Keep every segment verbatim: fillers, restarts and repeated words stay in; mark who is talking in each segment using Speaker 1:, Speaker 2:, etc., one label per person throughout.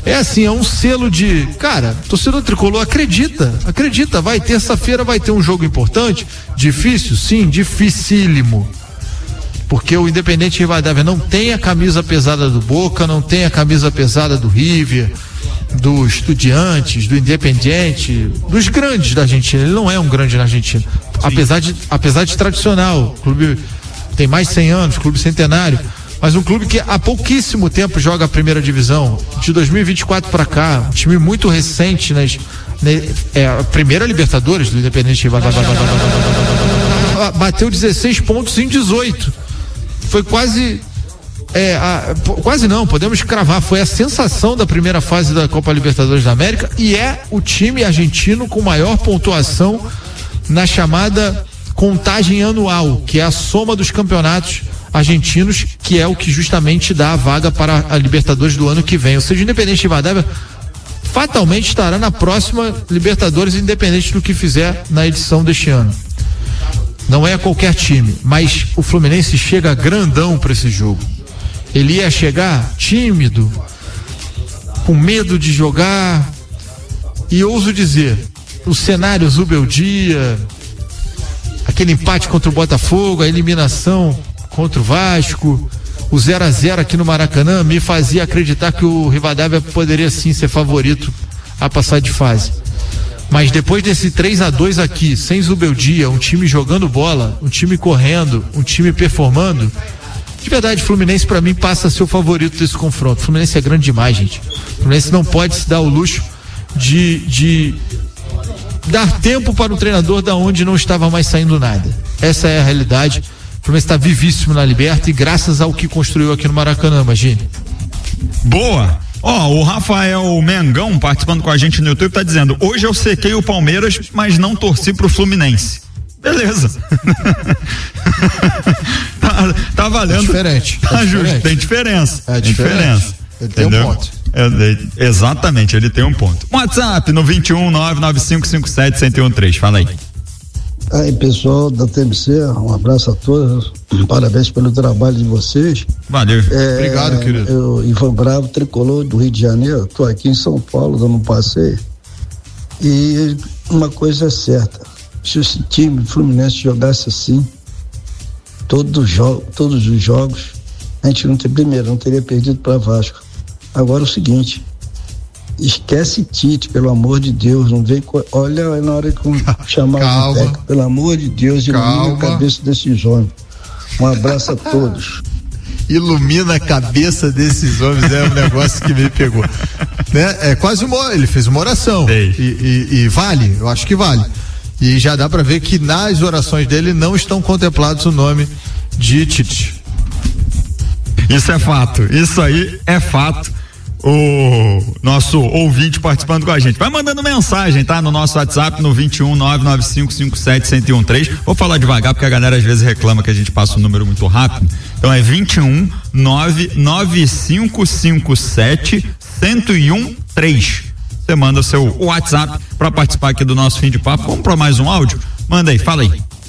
Speaker 1: É assim, é um selo de, cara, torcedor tricolor acredita, acredita, vai, terça-feira vai ter um jogo importante, difícil, sim, dificílimo, porque o Independente Rivadavia não tem a camisa pesada do Boca, não tem a camisa pesada do River, do Estudiantes, do Independiente, dos grandes da Argentina. Ele não é um grande na Argentina, apesar de, apesar de tradicional, o clube tem mais de cem anos, clube centenário, mas um clube que há pouquíssimo tempo joga a primeira divisão, de dois mil e vinte e quatro para cá, um time muito recente, nas, né, é a primeira Libertadores do Independente Rivadavia, bateu dezesseis pontos em dezoito, foi quase é, a, quase não, podemos cravar, foi a sensação da primeira fase da Copa Libertadores da América e é o time argentino com maior pontuação na chamada contagem anual, que é a soma dos campeonatos argentinos, que é o que justamente dá a vaga para a Libertadores do ano que vem. Ou seja, o Independente Rivadavia fatalmente estará na próxima Libertadores, independente do que fizer na edição deste ano. Não é qualquer time, mas o Fluminense chega grandão para esse jogo. Ele ia chegar tímido, com medo de jogar, e ouso dizer, o cenário Zubeldia, aquele empate contra o Botafogo, a eliminação contra o Vasco, o zero a zero aqui no Maracanã me fazia acreditar que o Rivadavia poderia sim ser favorito a passar de fase. Mas depois desse três a dois aqui, sem Zubeldia, um time jogando bola, um time correndo, um time performando, de verdade, o Fluminense para mim passa a ser o favorito desse confronto. O Fluminense é grande demais, gente. O Fluminense não pode se dar o luxo de, de dar tempo para o treinador da onde não estava mais saindo nada. Essa é a realidade. O Fluminense está vivíssimo na Liberta e graças ao que construiu aqui no Maracanã, imagine.
Speaker 2: Boa! Ó, oh, o Rafael Mengão participando com a gente no YouTube tá dizendo: hoje eu sequei o Palmeiras, mas não torci pro Fluminense. Beleza. tá, tá valendo. É
Speaker 1: diferente.
Speaker 2: Tá
Speaker 1: é
Speaker 2: justo.
Speaker 1: diferente.
Speaker 2: Tem diferença.
Speaker 1: É
Speaker 2: diferente.
Speaker 1: diferença. Ele tem
Speaker 2: Entendeu?
Speaker 1: um ponto.
Speaker 2: É, é, exatamente, ele tem um ponto. WhatsApp no vinte e um, nove nove cinco cinco sete, zero zero um três. Fala aí.
Speaker 3: Aí, pessoal da T M C, um abraço a todos, parabéns pelo trabalho de vocês.
Speaker 2: Valeu.
Speaker 3: É,
Speaker 1: Obrigado, querido.
Speaker 3: Eu, Ivan Bravo, tricolor do Rio de Janeiro, tô aqui em São Paulo dando um passeio. E uma coisa é certa, se esse time Fluminense jogasse assim, todos os, jo- todos os jogos, a gente não teria, primeiro, não teria perdido para Vasco. Agora é o seguinte, esquece Tite, pelo amor de Deus, não vem, co- olha na hora que eu chamar o técnico, pelo amor de Deus, ilumina a cabeça desses homens. Um abraço a todos.
Speaker 1: Ilumina a cabeça desses homens, é um negócio que me pegou, né? É quase uma, ele fez uma oração e, e, e vale, eu acho que vale, e já dá pra ver que nas orações dele não estão contemplados o nome de Tite.
Speaker 2: Isso é fato, isso aí é fato. O nosso ouvinte participando com a gente, vai mandando mensagem, tá? No nosso WhatsApp no vinte e um, nove nove cinco cinco sete, zero zero um três. Vou falar devagar porque a galera às vezes reclama que a gente passa o número muito rápido. Então é vinte e um, nove nove cinco cinco sete, zero zero um três. Você manda o seu WhatsApp para participar aqui do nosso fim de papo. Vamos para mais um áudio? Manda aí, fala aí.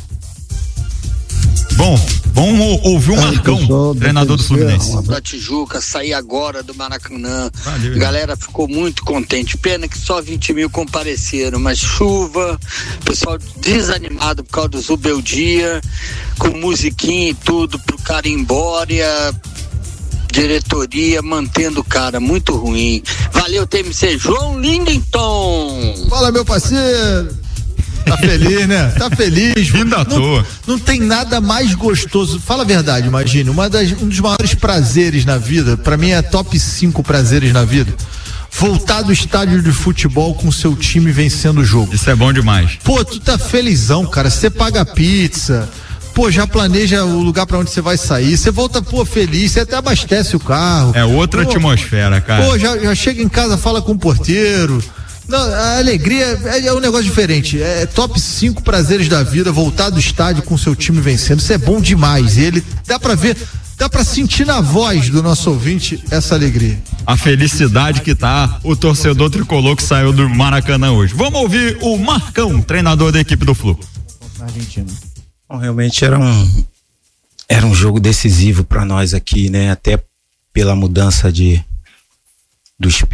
Speaker 2: Bom, vamos ouvir o Marcão, pessoal, treinador do Fluminense.
Speaker 4: Da Tijuca, sair agora do Maracanã. Valeu. A galera ficou muito contente. Pena que só vinte mil compareceram, mas chuva, pessoal desanimado por causa do Zubeldia, com musiquinha e tudo pro cara ir embora e a diretoria mantendo o cara, muito ruim. Valeu, T M C. João Lindenton.
Speaker 1: Fala, meu parceiro. Tá feliz, né? Tá feliz.
Speaker 2: Vindo à toa.
Speaker 1: Não tem nada mais gostoso. Fala a verdade, imagine. Uma das, um dos maiores prazeres na vida, pra mim é top cinco prazeres na vida. Voltar do estádio de futebol com seu time vencendo o jogo.
Speaker 2: Isso é bom demais.
Speaker 1: Pô, tu tá felizão, cara. Você paga pizza. Pô, já planeja o lugar pra onde você vai sair. Você volta, pô, feliz. Você até abastece o carro.
Speaker 2: É outra
Speaker 1: pô,
Speaker 2: atmosfera, cara.
Speaker 1: Pô, já, já chega em casa, fala com o porteiro. Não, a alegria é, é um negócio diferente. É top cinco prazeres da vida, voltar do estádio com seu time vencendo. Isso é bom demais. E ele dá pra ver, dá pra sentir na voz do nosso ouvinte essa alegria.
Speaker 2: A felicidade que tá o torcedor tricolor que saiu do Maracanã hoje. Vamos ouvir o Marcão, treinador da equipe do Flu.
Speaker 5: Argentina. Bom, realmente era um era um jogo decisivo para nós aqui, né? Até pela mudança de do espírito